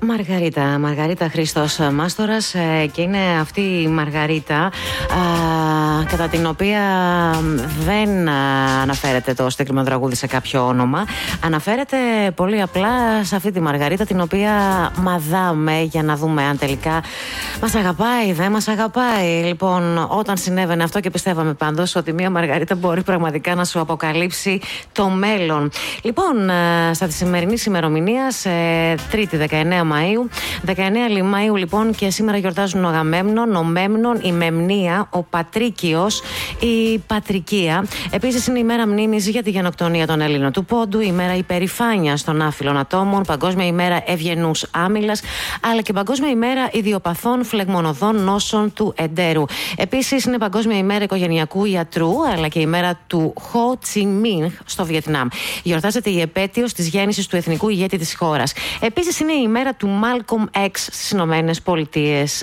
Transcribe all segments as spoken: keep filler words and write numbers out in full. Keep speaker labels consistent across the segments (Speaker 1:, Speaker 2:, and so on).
Speaker 1: Μαργαρίτα, Μαργαρίτα Χριστός Μάστορας, και είναι αυτή η Μαργαρίτα α, κατά την οποία δεν αναφέρεται το συγκεκριμένο τραγούδι σε κάποιο όνομα. Αναφέρεται πολύ απλά σε αυτή τη Μαργαρίτα, την οποία μαδάμε για να δούμε αν τελικά μας αγαπάει, δεν μας αγαπάει. Λοιπόν, όταν συνέβαινε αυτό, και πιστεύαμε πάντως ότι μια Μαργαρίτα μπορεί πραγματικά να σου αποκαλύψει το μέλλον. Λοιπόν, στα τη σημερινή ημερομηνία, Τρίτη δεκαεννέα Μαΐου, δεκαεννέα Μαΐου λοιπόν, και σήμερα γιορτάζουν ο Αγαμέμνων, ο Μέμνων, η Μεμνία, ο Πατρίκιος, η Πατρικία. Επίσης είναι η μέρα μνήμης για τη γενοκτονία των Ελλήνων του Πόντου, η μέρα υπερηφάνειας των άφυλων ατόμων, παγκόσμια ημέρα ευγενούς άμυλας, αλλά και παγκόσμια ημέρα ιδιοπαθών φλεγμονωδών νόσων του εντέρου. Επίσης είναι παγκόσμια ημέρα οικογενειακού ιατρού, αλλά και η μέρα του Χο Τσι Μίνχ στο Βιετνάμ. Γιορτάζεται η επέτειος της γέννησης του εθνικού ηγέτη της χώρας. Επίσης είναι η μέρα του Μάλκομ Εξ στις Ηνωμένες Πολιτείες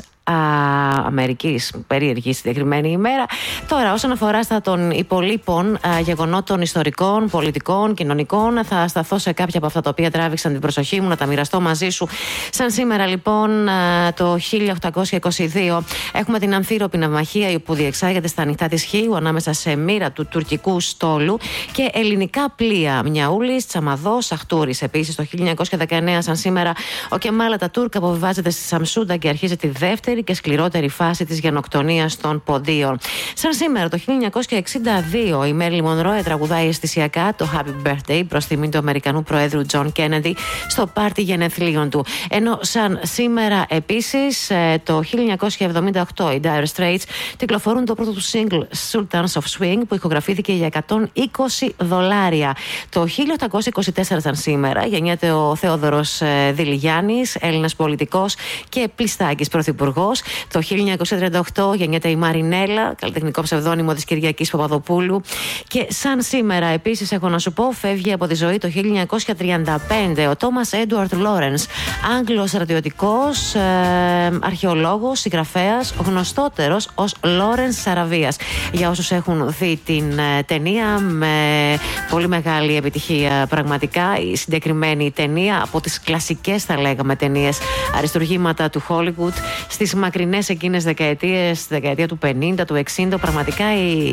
Speaker 1: Αμερικής. Περίεργη συγκεκριμένη ημέρα. Τώρα, όσον αφορά στα των υπολείπων α, γεγονότων ιστορικών, πολιτικών, κοινωνικών, θα σταθώ σε κάποια από αυτά τα οποία τράβηξαν την προσοχή μου, να τα μοιραστώ μαζί σου. Σαν σήμερα, λοιπόν, α, το χίλια οκτακόσια είκοσι δύο, έχουμε την Αμφίροπη Ναυμαχία, που διεξάγεται στα ανοιχτά της Χίου ανάμεσα σε μοίρα του τουρκικού στόλου και ελληνικά πλοία Μιαούλης, Τσαμαδός, Αχτούρης. Επίσης, το χίλια εννιακόσια δεκαεννέα, σαν σήμερα, ο Κεμάλ Ατατούρκ αποβιβάζεται στη Σαμσούντα και αρχίζει τη δεύτερη και σκληρότερη φάση της γενοκτονίας των Ποντίων. Σαν σήμερα, το χίλια εννιακόσια εξήντα δύο, η Μέριλιν Μονρόε τραγουδάει αισθησιακά το Happy Birthday προς τιμή του Αμερικανού Προέδρου Τζον Κένεντι στο πάρτι γενεθλίων του. Ενώ σαν σήμερα επίσης, το χίλια εννιακόσια εβδομήντα οκτώ, οι Dire Straits κυκλοφορούν το πρώτο του single Sultans of Swing, που ηχογραφήθηκε για εκατόν είκοσι δολάρια. Το χίλια οκτακόσια είκοσι τέσσερα, σαν σήμερα, γεννιέται ο Θεόδωρος Δηλιγιάννης, Έλληνας πολιτικός και πλιστάκης πρωθυπουργός. Το χίλια εννιακόσια τριάντα οκτώ γεννιέται η Μαρινέλα, καλλιτεχνικό ψευδόνυμο της Κυριακής Παπαδοπούλου. Και σαν σήμερα επίσης, έχω να σου πω, φεύγει από τη ζωή το χίλια εννιακόσια τριάντα πέντε ο Τόμας Έντουαρτ Λόρενς, Άγγλος στρατιωτικός, ε, αρχαιολόγος, συγγραφέας, γνωστότερος ως Λόρενς Σαραβίας. Για όσους έχουν δει την ε, ταινία, με πολύ μεγάλη επιτυχία πραγματικά, η συγκεκριμένη ταινία, από τις κλασικές, θα λέγαμε, ταινίες αριστουργήματα του Hollywood στις μακρινές εκείνες δεκαετίες, στη δεκαετία του πενήντα, του εξήντα, πραγματικά οι,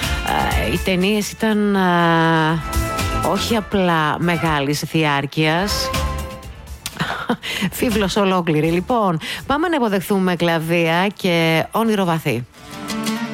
Speaker 1: οι ταινίες ήταν α, όχι απλά μεγάλης διάρκειας, φίβλος ολόκληρη. Λοιπόν, πάμε να υποδεχθούμε Κλαβία και Όνειρο βαθύ.